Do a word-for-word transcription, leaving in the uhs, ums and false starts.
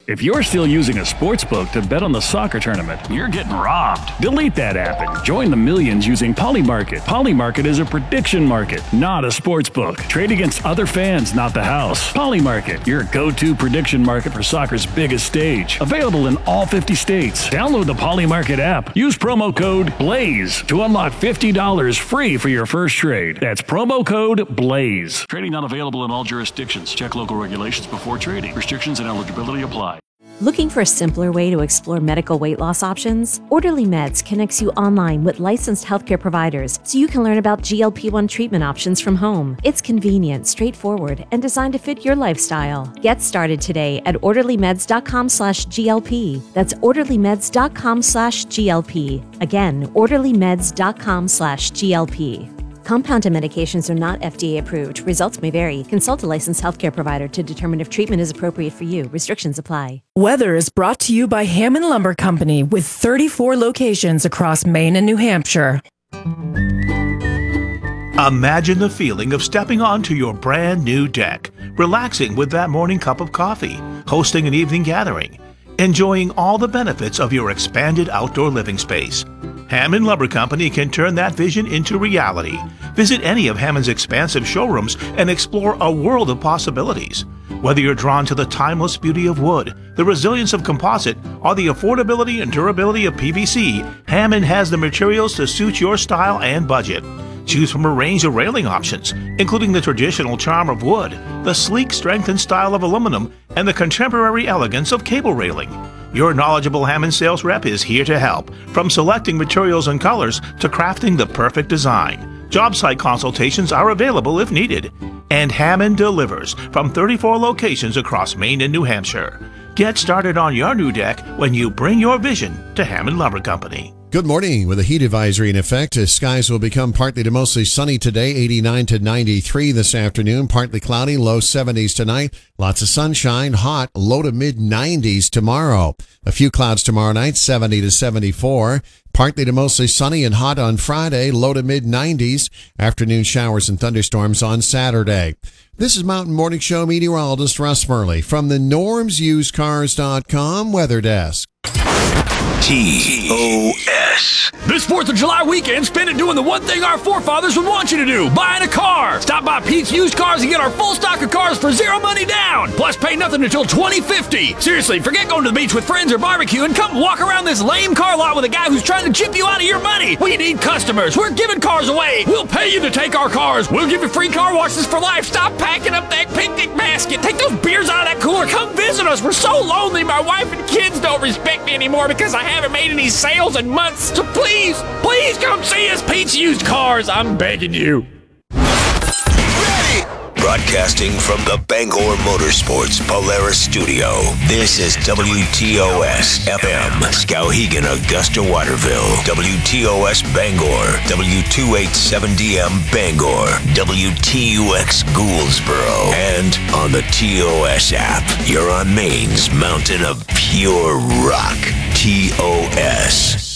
If you're still using a sportsbook to bet on the soccer tournament, you're getting robbed. Delete that app and join the millions using Polymarket. Polymarket is a prediction market, not a sportsbook. Trade against other fans, not the house. Polymarket, your go-to prediction market for soccer's biggest stage. Available in all fifty states. Download the Polymarket app. Use promo code BLAZE to unlock fifty dollars free for your first trade. That's promo code BLAZE. Trading not available in all jurisdictions. Check local regulations before trading. Restrictions and eligibility apply. Looking for a simpler way to explore medical weight loss options? Orderly Meds connects you online with licensed healthcare providers so you can learn about G L P one treatment options from home. It's convenient, straightforward, and designed to fit your lifestyle. Get started today at orderlymeds.com slash GLP. That's orderlymeds.com slash GLP. Again, orderlymeds.com slash GLP. Compounded medications are not F D A approved. Results may vary. Consult a licensed healthcare provider to determine if treatment is appropriate for you. Restrictions apply. Weather is brought to you by Hammond Lumber Company with thirty-four locations across Maine and New Hampshire. Imagine the feeling of stepping onto your brand new deck, relaxing with that morning cup of coffee, hosting an evening gathering, enjoying all the benefits of your expanded outdoor living space. Hammond Lumber Company can turn that vision into reality. Visit any of Hammond's expansive showrooms and explore a world of possibilities. Whether you're drawn to the timeless beauty of wood, the resilience of composite, or the affordability and durability of P V C, Hammond has the materials to suit your style and budget. Choose from a range of railing options, including the traditional charm of wood, the sleek strength and style of aluminum, and the contemporary elegance of cable railing. Your knowledgeable Hammond sales rep is here to help, from selecting materials and colors to crafting the perfect design. Job site consultations are available if needed. And Hammond delivers from thirty-four locations across Maine and New Hampshire. Get started on your new deck when you bring your vision to Hammond Lumber Company. Good morning. With a heat advisory in effect, skies will become partly to mostly sunny today, eighty-nine to ninety-three this afternoon, partly cloudy, low seventies tonight, lots of sunshine, hot, low to mid nineties tomorrow. A few clouds tomorrow night, seventy to seventy-four, partly to mostly sunny and hot on Friday, low to mid nineties, afternoon showers and thunderstorms on Saturday. This is Mountain Morning Show meteorologist Russ Murley from the norms used cars dot com Weather Desk. T O S. This fourth of July weekend, spend it doing the one thing our forefathers would want you to do, buying a car. Stop by Pete's Used Cars and get our full stock of cars for zero money down. Plus, pay nothing until twenty fifty. Seriously, forget going to the beach with friends or barbecue and come walk around this lame car lot with a guy who's trying to chip you out of your money. We need customers. We're giving cars away. We'll pay you to take our cars. We'll give you free car washes for life. Stop packing up that picnic basket. Take those beers out of that cooler. Come visit us. We're so lonely. My wife and kids don't respect me anymore because I haven't made any sales in months. So please, please come see us. Pete's Used Cars. I'm begging you. Ready. Broadcasting from the Bangor Motorsports Polaris Studio, this is W T O S F M, Skowhegan, Augusta, Waterville, W T O S Bangor, W two eighty-seven D M Bangor, W T U X Gouldsboro, and on the T O S app. You're on Maine's mountain of pure rock, T O S.